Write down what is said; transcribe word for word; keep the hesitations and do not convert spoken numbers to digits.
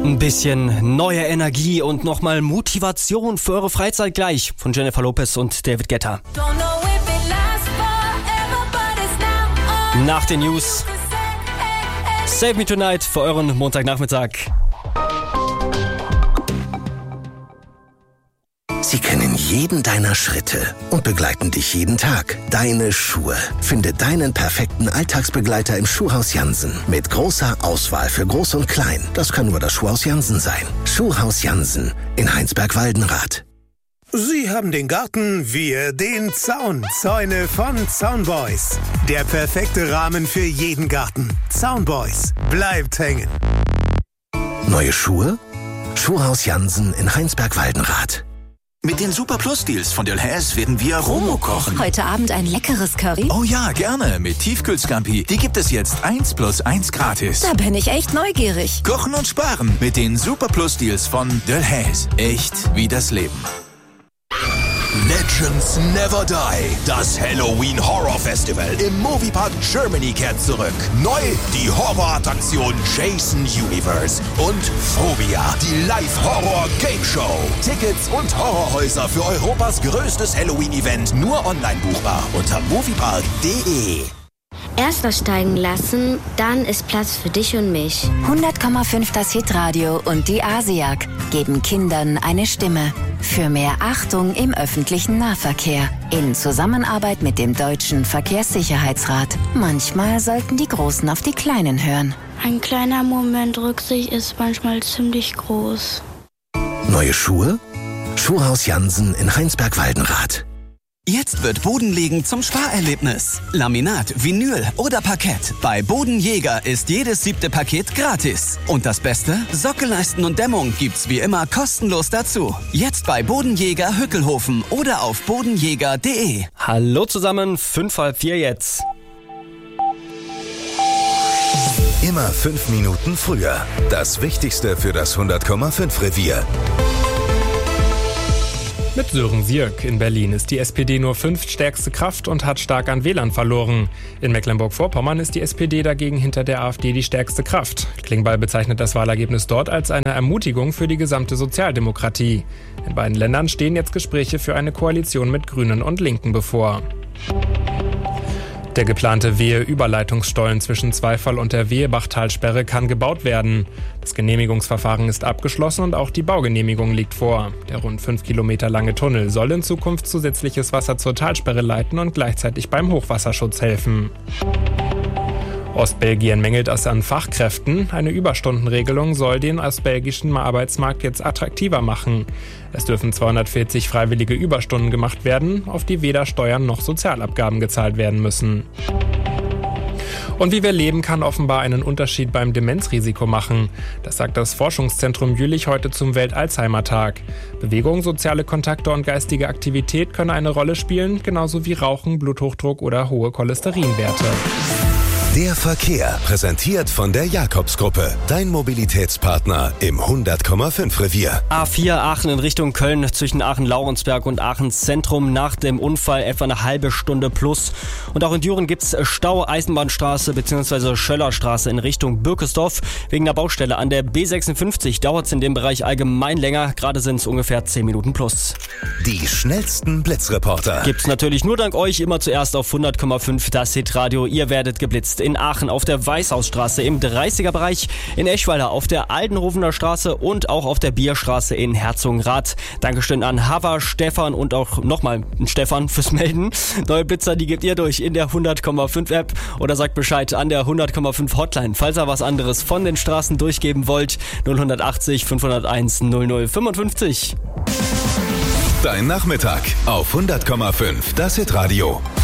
Ein bisschen neue Energie und nochmal Motivation für eure Freizeit gleich von Jennifer Lopez und David Guetta. Nach den News Save Me Tonight für euren Montagnachmittag. Sie kennen jeden deiner Schritte und begleiten dich jeden Tag. Deine Schuhe. Finde deinen perfekten Alltagsbegleiter im Schuhhaus Jansen. Mit großer Auswahl für Groß und Klein. Das kann nur das Schuhhaus Jansen sein. Schuhhaus Jansen in Heinsberg-Waldenrath. Sie haben den Garten, wir den Zaun. Zäune von Zaunboys. Der perfekte Rahmen für jeden Garten. Zaunboys. Bleibt hängen. Neue Schuhe? Schuhhaus Jansen in Heinsberg-Waldenrath. Mit den Super Plus Deals von Delhaize werden wir Romo kochen. Heute Abend ein leckeres Curry? Oh ja, gerne. Mit Tiefkühlscampi. Die gibt es jetzt eins plus eins gratis. Da bin ich echt neugierig. Kochen und sparen mit den Super Plus Deals von Delhaize. Echt wie das Leben. Legends Never Die. Das Halloween Horror Festival im Moviepark Germany kehrt zurück. Neu die Horrorattraktion Jason Universe und Phobia, die Live-Horror-Game-Show. Tickets und Horrorhäuser für Europas größtes Halloween-Event nur online buchbar unter moviepark punkt de. Erst aussteigen lassen, dann ist Platz für dich und mich. hundert Komma fünf das Hitradio und die ASIAG geben Kindern eine Stimme. Für mehr Achtung im öffentlichen Nahverkehr. In Zusammenarbeit mit dem Deutschen Verkehrssicherheitsrat. Manchmal sollten die Großen auf die Kleinen hören. Ein kleiner Moment Rücksicht ist manchmal ziemlich groß. Neue Schuhe? Schuhhaus Jansen in Heinsberg-Waldenrath. Jetzt wird Bodenlegen zum Sparerlebnis. Laminat, Vinyl oder Parkett. Bei Bodenjäger ist jedes siebte Paket gratis. Und das Beste? Sockelleisten und Dämmung gibt's wie immer kostenlos dazu. Jetzt bei Bodenjäger Hückelhofen oder auf bodenjäger punkt de. Hallo zusammen, fünf halb vier jetzt. Immer fünf Minuten früher. Das Wichtigste für das hundert Komma fünf Revier. Mit Sören Sierk in Berlin ist die S P D nur fünftstärkste Kraft und hat stark an Wählern verloren. In Mecklenburg-Vorpommern ist die S P D dagegen hinter der AfD die stärkste Kraft. Klingbeil bezeichnet das Wahlergebnis dort als eine Ermutigung für die gesamte Sozialdemokratie. In beiden Ländern stehen jetzt Gespräche für eine Koalition mit Grünen und Linken bevor. Der geplante Wehe-Überleitungsstollen zwischen Zweifall und der Wehebachtalsperre kann gebaut werden. Das Genehmigungsverfahren ist abgeschlossen und auch die Baugenehmigung liegt vor. Der rund fünf Kilometer lange Tunnel soll in Zukunft zusätzliches Wasser zur Talsperre leiten und gleichzeitig beim Hochwasserschutz helfen. Ostbelgien mängelt es an Fachkräften. Eine Überstundenregelung soll den ostbelgischen Arbeitsmarkt jetzt attraktiver machen. Es dürfen zweihundertvierzig freiwillige Überstunden gemacht werden, auf die weder Steuern noch Sozialabgaben gezahlt werden müssen. Und wie wir leben, kann offenbar einen Unterschied beim Demenzrisiko machen. Das sagt das Forschungszentrum Jülich heute zum Welt-Alzheimer-Tag. Bewegung, soziale Kontakte und geistige Aktivität können eine Rolle spielen, genauso wie Rauchen, Bluthochdruck oder hohe Cholesterinwerte. Der Verkehr, präsentiert von der Jakobsgruppe. Dein Mobilitätspartner im hundert Komma fünf Revier. A vier Aachen in Richtung Köln zwischen Aachen-Laurensberg und Aachen Zentrum nach dem Unfall etwa eine halbe Stunde plus. Und auch in Düren gibt's Stau, Eisenbahnstraße bzw. Schöllerstraße in Richtung Birkesdorf. Wegen der Baustelle an der B sechsundfünfzig dauert's in dem Bereich allgemein länger. Gerade sind's ungefähr zehn Minuten plus. Die schnellsten Blitzreporter Gibt's natürlich nur dank euch immer zuerst auf hundert Komma fünf das Hitradio. Ihr werdet geblitzt. In Aachen auf der Weißhausstraße im dreißiger Bereich, in Eschweiler auf der Altenhofener Straße und auch auf der Bierstraße in Herzogenrath. Dankeschön an Hava, Stefan und auch nochmal Stefan fürs Melden. Neue Blitzer, die gebt ihr durch in der hundert Komma fünf App oder sagt Bescheid an der hundert Komma fünf Hotline, falls ihr was anderes von den Straßen durchgeben wollt. null achtzig fünfhunderteins null null fünfundfünfzig. Dein Nachmittag auf hundert Komma fünf das Hitradio.